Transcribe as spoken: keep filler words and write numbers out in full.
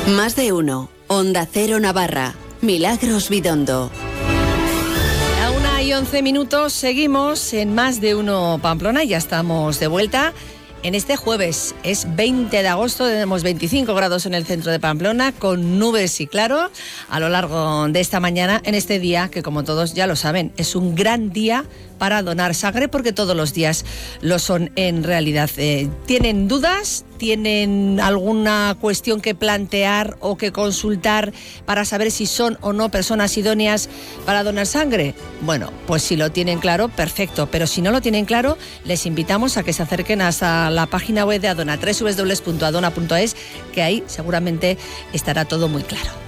Más de uno. Onda Cero Navarra. Milagros Bidondo. A una y once minutos seguimos en Más de Uno Pamplona y ya estamos de vuelta. En este jueves es veinte de agosto, tenemos veinticinco grados en el centro de Pamplona, con nubes y claro a lo largo de esta mañana, en este día que, como todos ya lo saben, es un gran día para donar sangre, porque todos los días lo son en realidad. Eh, ¿Tienen dudas? ¿Tienen alguna cuestión que plantear o que consultar para saber si son o no personas idóneas para donar sangre? Bueno, pues si lo tienen claro, perfecto, pero si no lo tienen claro, les invitamos a que se acerquen hasta la página web de Adona, doble u doble u doble u punto adona punto es, que ahí seguramente estará todo muy claro.